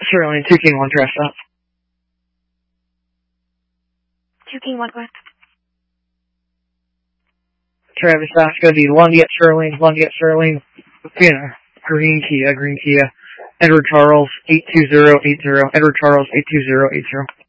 Sterling, 2 King 1, draft stop. 2 King 1, what? Travis Oscar, the Lundy at Sterling, Green Kia. Edward Charles, 82080, Edward Charles, 82080.